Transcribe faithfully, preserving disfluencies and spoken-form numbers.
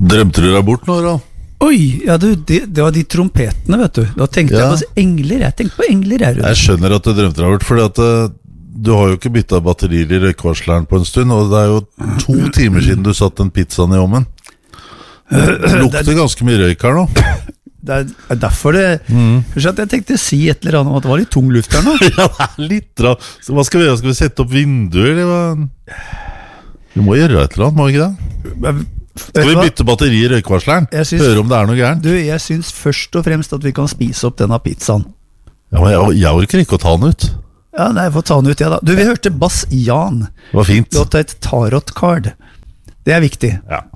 Drømte du deg bort nå da? Oi, ja du, det, det var de trompetene, vet du. Da tenkte Ja. jeg på engler, jeg tenkte på engler her. Jeg skjønner at du drømte deg bort, fordi at uh, du har jo ikke byttet batterier i røykvarsleren på en stund, og det er jo to timer siden du satt den pizzaen i ovnen. Det lukter ganske mye røyk her nå. Det er derfor det mm. at jeg tenkte å si et eller annet om at det var litt tung luft her nå. Ja, det er litt bra. Så hva skal vi gjøre? Skal vi sette opp vinduer? Eller hva? Vi må gjøre et eller annet, må vi ikke det? Skal vi bytte batteri i røykvarsleren? Synes, Høre om det er noe gærent? Du, jeg synes først og fremst at vi kan spise opp denne pizzaen. Ja, men jeg, jeg orker ikke å ta den ut. Ja, nei, jeg får ta den ut, ja da. Du, vi hørte Bass Jan. Det var fint. Låta et Tarot Card. Det er viktig. Ja.